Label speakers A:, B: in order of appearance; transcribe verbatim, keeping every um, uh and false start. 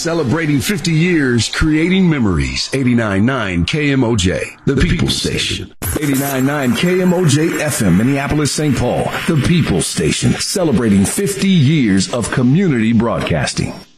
A: Celebrating fifty years, creating memories. eighty-nine point nine K M O J, the, the People, People Station. eighty-nine point nine K M O J F M, Minneapolis, Saint Paul, the People Station. Celebrating fifty years of community broadcasting.